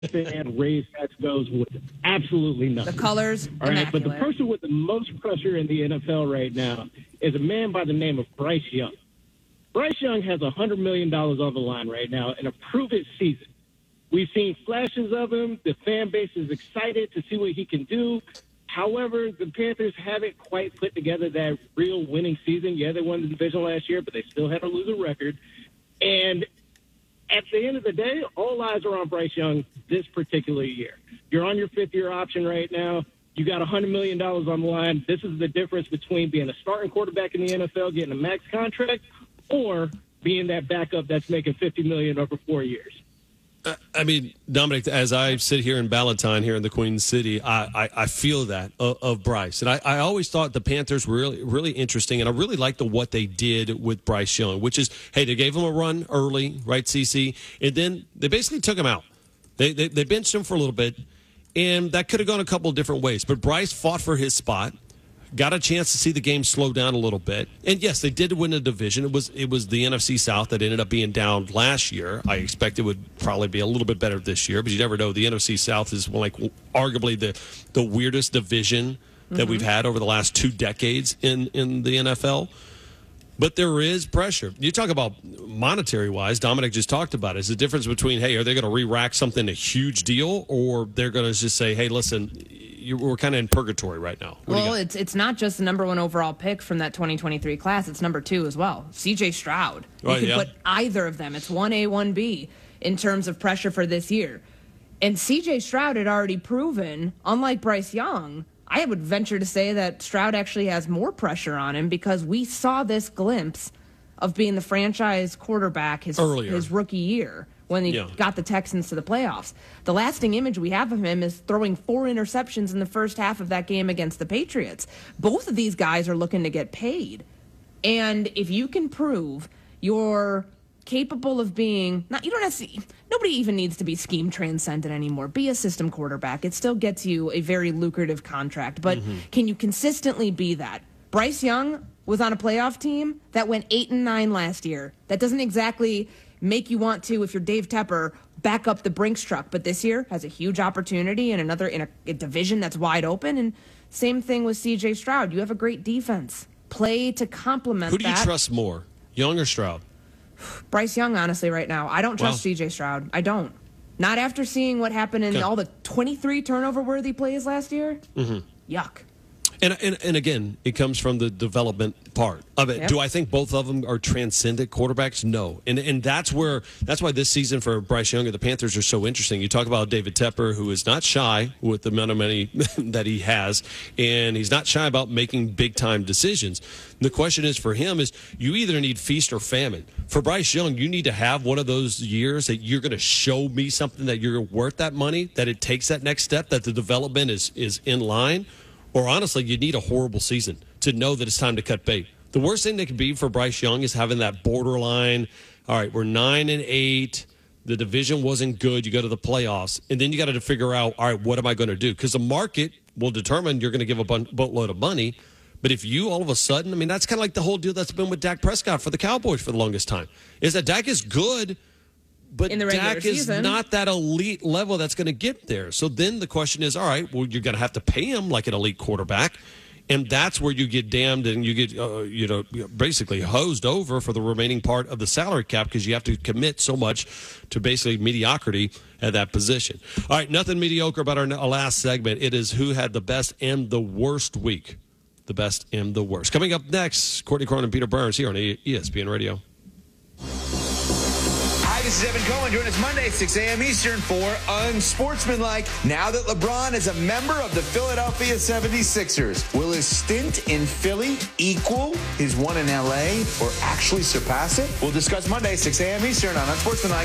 fan raised Expos with absolutely nothing. The colors, all right. immaculate. But the person with the most pressure in the NFL right now is a man by the name of Bryce Young. Bryce Young has $100 million on the line right now in a prove-it season. We've seen flashes of him. The fan base is excited to see what he can do. However, the Panthers haven't quite put together that real winning season. Yeah, they won the division last year, but they still had a losing record. And at the end of the day, all eyes are on Bryce Young this particular year. You're on your fifth-year option right now. You got $100 million on the line. This is the difference between being a starting quarterback in the NFL, getting a max contract, or being that backup that's making $50 million over 4 years. I mean, Dominic, as I sit here in Ballantyne, here in the Queen City, I feel that of Bryce. And I always thought the Panthers were really, really interesting, and I really liked what they did with Bryce Young, which is, hey, they gave him a run early, right, CC? And then they basically took him out. They benched him for a little bit, and that could have gone a couple of different ways. But Bryce fought for his spot. Got a chance to see the game slow down a little bit. And, yes, they did win a division. It was the NFC South that ended up being down last year. I expect it would probably be a little bit better this year, but you never know. The NFC South is like arguably the weirdest division that we've had over the last 2 decades in the NFL. But there is pressure. You talk about monetary-wise, Dominic just talked about it. It's the difference between, hey, are they going to re-rack something a huge deal, or they're going to just say, hey, listen, we're kind of in purgatory right now. Well, it's not just the number 1 overall pick from that 2023 class. It's number 2 as well. C.J. Stroud. You can put either of them. It's 1A, 1B in terms of pressure for this year. And C.J. Stroud had already proven, unlike Bryce Young, I would venture to say that Stroud actually has more pressure on him because we saw this glimpse of being the franchise quarterback his rookie year when he got the Texans to the playoffs. The lasting image we have of him is throwing 4 interceptions in the first half of that game against the Patriots. Both of these guys are looking to get paid. And if you can prove you're capable of being, nobody even needs to be scheme transcendent anymore. Be a system quarterback. It still gets you a very lucrative contract. But can you consistently be that? Bryce Young was on a playoff team that went 8-9 last year. That doesn't exactly make you want to, if you're Dave Tepper, back up the Brinks truck. But this year has a huge opportunity in a division that's wide open. And same thing with C.J. Stroud. You have a great defense. Play to complement that. Who do you trust more, Young or Stroud? Bryce Young, honestly, right now. I don't trust C.J. Stroud. I don't. Not after seeing what happened in all the 23 turnover-worthy plays last year. Yuck. And again, it comes from the development part of it. Yep. Do I think both of them are transcendent quarterbacks? No. And that's why this season for Bryce Young and the Panthers are so interesting. You talk about David Tepper, who is not shy with the amount of money that he has, and he's not shy about making big-time decisions. The question is for him is you either need feast or famine. For Bryce Young, you need to have one of those years that you're going to show me something that you're worth that money, that it takes that next step, that the development is in line. Or honestly, you need a horrible season to know that it's time to cut bait. The worst thing that could be for Bryce Young is having that borderline, all right, we're 9-8, the division wasn't good, you go to the playoffs, and then you got to figure out, all right, what am I going to do? Because the market will determine you're going to give a boatload of money. But if you all of a sudden, I mean, that's kind of like the whole deal that's been with Dak Prescott for the Cowboys for the longest time, is that Dak is good, but Dak is not that elite level that's going to get there. So then the question is, all right, well, you're going to have to pay him like an elite quarterback, and that's where you get damned and you get basically hosed over for the remaining part of the salary cap because you have to commit so much to basically mediocrity at that position. All right, nothing mediocre about our last segment. It is who had the best and the worst week. The best and the worst. Coming up next, Courtney Cronin and Peter Burns here on ESPN Radio. This is Evan Cohen. Join us Monday, 6 a.m. Eastern for Unsportsmanlike. Now that LeBron is a member of the Philadelphia 76ers, will his stint in Philly equal his one in L.A. or actually surpass it? We'll discuss Monday, 6 a.m. Eastern on Unsportsmanlike.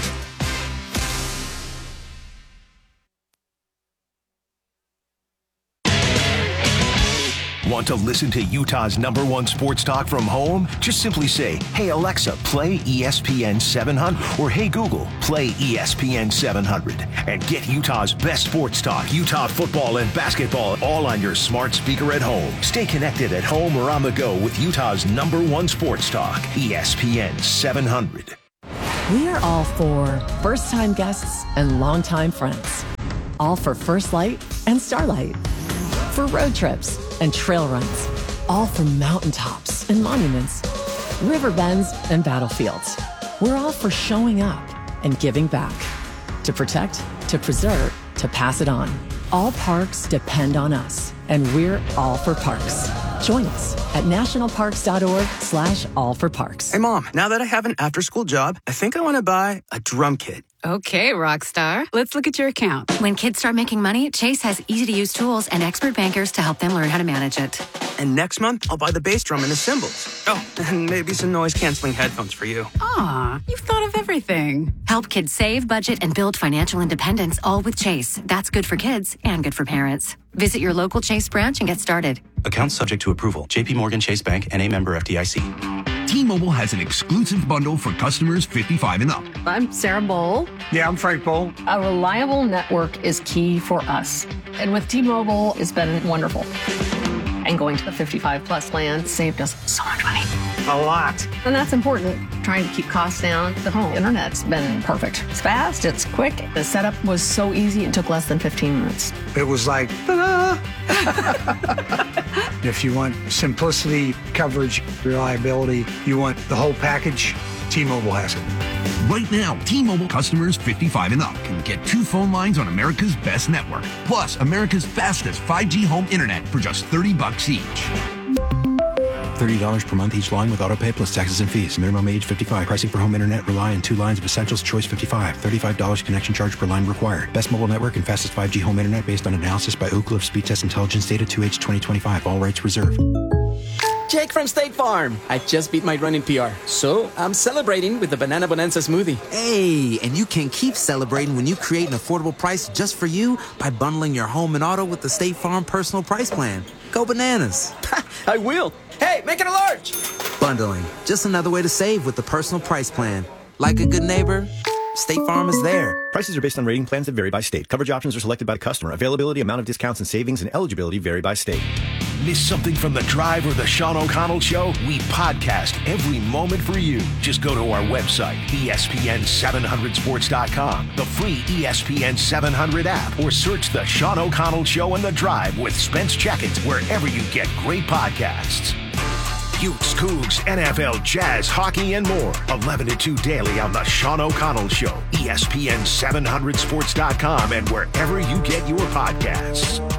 Want to listen to Utah's #1 sports talk from home? Just simply say, hey, Alexa, play ESPN 700, or hey, Google, play ESPN 700. And get Utah's best sports talk, Utah football and basketball, all on your smart speaker at home. Stay connected at home or on the go with Utah's #1 sports talk, ESPN 700. We are all for first-time guests and longtime friends. All for First Light and Starlight. For road trips and trail runs. All for mountaintops and monuments. River bends and battlefields. We're all for showing up and giving back. To protect, to preserve, to pass it on. All parks depend on us, and we're all for parks. Join us at nationalparks.org/allforparks. Hey, Mom, now that I have an after-school job, I think I want to buy a drum kit. Okay, Rockstar. Let's look at your account. When kids start making money, Chase has easy-to-use tools and expert bankers to help them learn how to manage it. And next month, I'll buy the bass drum and the cymbals. Oh, and maybe some noise-canceling headphones for you. Aw, you've thought of everything. Help kids save, budget, and build financial independence, all with Chase. That's good for kids and good for parents. Visit your local Chase branch and get started. Accounts subject to approval. JPMorgan Chase Bank, N.A. member FDIC. T-Mobile has an exclusive bundle for customers 55 and up. I'm Sarah Bowl. Yeah, I'm Frank Bowl. A reliable network is key for us. And with T-Mobile, it's been wonderful. And going to the 55-plus plan saved us so much money. A lot. And that's important. Trying to keep costs down. The home internet's been perfect. It's fast, it's quick. The setup was so easy, it took less than 15 minutes. It was like, ta-da! If you want simplicity, coverage, reliability, you want the whole package, T-Mobile has it. Right now, T-Mobile customers 55 and up can get 2 phone lines on America's best network, plus America's fastest 5G home internet for just $30 each. $30 per month each line with autopay plus taxes and fees. Minimum age 55. Pricing for home internet rely on 2 lines of Essentials Choice 55. $35 connection charge per line required. Best mobile network and fastest 5G home internet based on analysis by Ookla of Speed Test Intelligence data 2H 2025. All rights reserved. Jake from State Farm. I just beat my running PR, so I'm celebrating with the Banana Bonanza smoothie. Hey, and you can keep celebrating when you create an affordable price just for you by bundling your home and auto with the State Farm Personal Price Plan. Go bananas. I will. Hey, make it a large. Bundling, just another way to save with the Personal Price Plan. Like a good neighbor, State Farm is there. Prices are based on rating plans that vary by state. Coverage options are selected by the customer. Availability, amount of discounts and savings, and eligibility vary by state. Miss something from The Drive or The Sean O'Connell Show? We podcast every moment for you. Just go to our website, ESPN700sports.com, the free ESPN 700 app, or search The Sean O'Connell Show and The Drive with Spence Checkins wherever you get great podcasts. Utes, Cougs, NFL, Jazz, hockey, and more. 11 to 2 daily on The Sean O'Connell Show. ESPN700sports.com and wherever you get your podcasts.